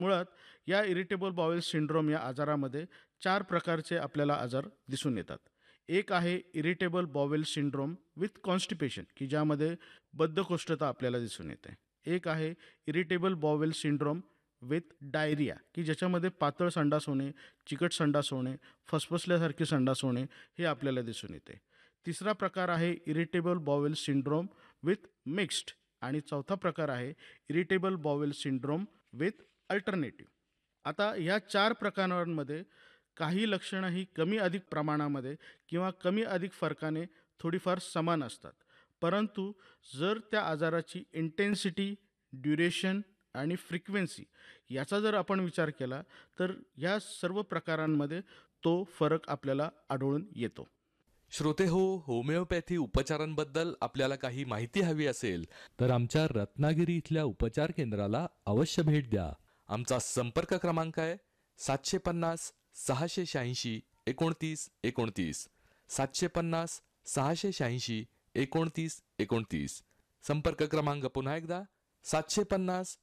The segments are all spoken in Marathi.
मुळात या इरिटेबल बाउल सिंड्रोम या आजारामध्ये 4 प्रकारचे आपल्याला आजार दिसून येतात. एक आहे irritable bowel syndrome with constipation, की ज्यामध्ये बद्धकोष्ठता आपल्याला दिसून येते. एक आहे irritable bowel syndrome with diarrhoea, की ज्याच्यामध्ये पातळ संडास होणे, चिकट संडास होणे, फसफसल्यासारखी संडास होणे हे आपल्याला दिसून येते. तिसरा प्रकार आहे irritable bowel syndrome with mixed आणि चौथा प्रकार आहे irritable bowel syndrome with alternative. आता ह्या 4 प्रकारांमध्ये काही लक्षणं ही कमी अधिक प्रमाणामध्ये किंवा कमी अधिक फरकाने थोडीफार समान असतात. परंतु जर त्या आजाराची इंटेन्सिटी, ड्युरेशन आणि फ्रिक्वेन्सी याचा जर आपण विचार केला तर या सर्व प्रकारांमध्ये तो फरक आपल्याला आढळून येतो. श्रोते हो, होमिओपॅथी उपचारांबद्दल आपल्याला काही माहिती हवी असेल तर आमच्या रत्नागिरी इथल्या उपचार केंद्राला अवश्य भेट द्या. आमचा संपर्क क्रमांक आहे 750 686 29 29, 750 686 29 29. संपर्क क्रमांक पुन्हा एकदा 750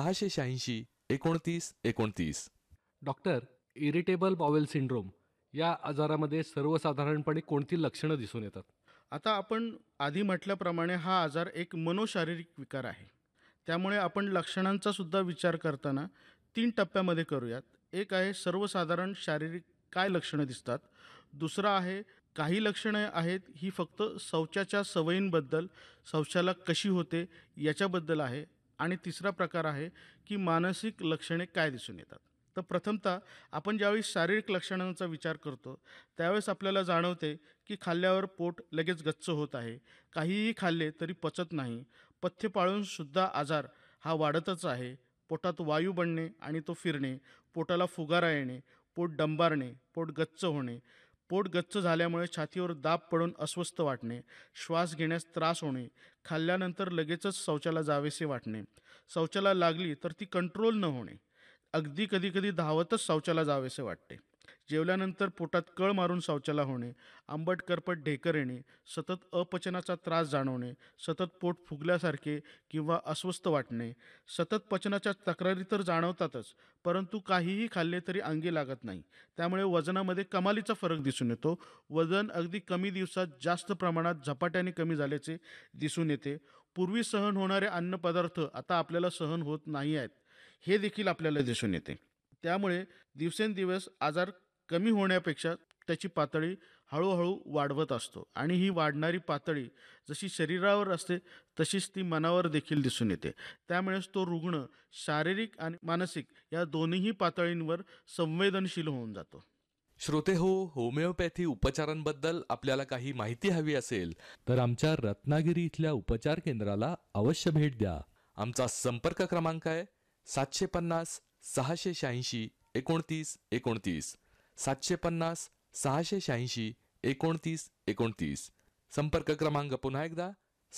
686 29 29. डॉक्टर, इरिटेबल बाउल सिंड्रोम या आजारामध्ये सर्वसाधारणपणे कोणती लक्षणं दिसून येतात? आता आपण आधी म्हटल्याप्रमाणे हा आजार एक मनोशारीरिक विकार आहे. त्यामुळे आपण लक्षणांचा सुद्धा विचार करताना 3 टप्प्यामध्ये करूयात. एक आहे सर्वसाधारण शारीरिक काय लक्षणं दिसतात. दुसरं आहे काही लक्षणं आहेत ही फक्त शौचाच्या सवयींबद्दल, शौचाला कशी होते याच्याबद्दल आहे. आणि तिसरा प्रकार आहे की मानसिक लक्षणे काय दिसून येतात. तर प्रथमतः आपण ज्यावेळी शारीरिक लक्षणांचा विचार करतो त्यावेळेस आपल्याला जाणवते की खाल्ल्यावर पोट लगेच गच्च होत आहे, काहीही खाल्ले तरी पचत नाही, पथ्य पाळूनसुद्धा आजार हा वाढतच आहे, पोटात वायू बनणे आणि तो फिरणे, पोटाला फुगारा येणे, पोट डंबारणे, पोट गच्च होणे, पोट गच्च झाल्यामुळे छातीवर दाब पडून अस्वस्थ वाटणे, श्वास घेण्यास त्रास होणे, खाल्ल्यानंतर लगेचच शौचाला जावेसे वाटणे, शौचाला लागली तर ती कंट्रोल न होणे, अगदी कधीकधी धावतच शौचाला जावेसे वाटते, जेवल्यानंतर पोटात कळ मारून शौचाला होणे, आंबट करपट ढेकर येणे, सतत अपचनाचा त्रास जाणवणे, सतत पोट फुगल्यासारखे किंवा अस्वस्थ वाटणे, सतत पचनाच्या तक्रारी तर जाणवतातच, परंतु काहीही खाल्ले तरी अंगी लागत नाही. त्यामुळे वजनामध्ये कमालीचा फरक दिसून येतो. वजन अगदी कमी दिवसात जास्त प्रमाणात झपाट्याने कमी झाल्याचे दिसून येते. पूर्वी सहन होणारे अन्नपदार्थ आता आपल्याला सहन होत नाही आहेत हे देखील आपल्याला दिसून येते. त्यामुळे दिवसेंदिवस आजार कमी होण्यापेक्षा त्याची पातळी हळूहळू वाढवत असतो आणि ही वाढणारी पातळी जशी शरीरावर असते तशीच ती मनावर देखील दिसून येते. त्यामुळेच तो रुग्ण शारीरिक आणि मानसिक या दोन्हीही पातळींवर संवेदनशील होऊन जातो. श्रोते हो, होमिओपॅथी उपचारांबद्दल आपल्याला काही माहिती हवी असेल तर आमच्या रत्नागिरी इथल्या उपचार केंद्राला अवश्य भेट द्या. आमचा संपर्क क्रमांक आहे 750 686 29 29, 750 686 29 29. संपर्क क्रमांक पुन्हा एकदा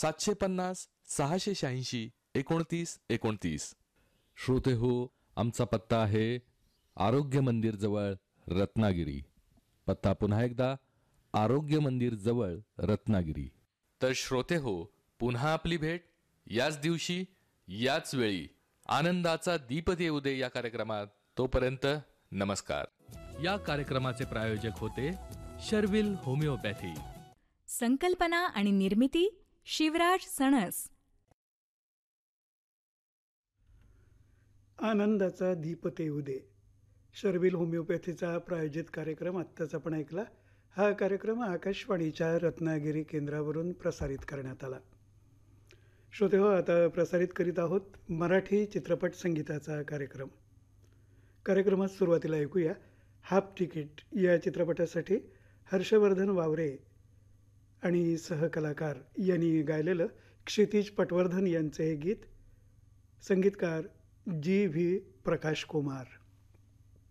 750 686 29 29. श्रोते हो, आमचा पत्ता आहे आरोग्य मंदिर जवळ रत्नागिरी. पत्ता पुन्हा एकदा आरोग्य मंदिर जवळ रत्नागिरी. तर श्रोते हो, पुन्हा आपली भेट याच दिवशी याच वेळी आनंदाचा दीप देऊ दे या कार्यक्रमात. तोपर्यंत नमस्कार. या कार्यक्रमाचे प्रायोजक होते शर्विल होमिओपॅथी. संकल्पना आणि निर्मिती शिवराज सणस. आनंदाचा दीप तेऊ दे, शर्विल होमिओपॅथीचा प्रायोजित कार्यक्रम आत्ताच आपण ऐकला. हा कार्यक्रम आकाशवाणीच्या रत्नागिरी केंद्रावरून प्रसारित करण्यात आला. श्रोते हो, आता प्रसारित करीत आहोत मराठी चित्रपट संगीताचा कार्यक्रम. कार्यक्रमात सुरुवातीला ऐकूया हाफ तिकीट या चित्रपटासाठी हर्षवर्धन वावरे आणि सहकलाकार यांनी गायलेलं क्षितिज पटवर्धन यांचे हे गीत. संगीतकार जी व्ही प्रकाश कुमार.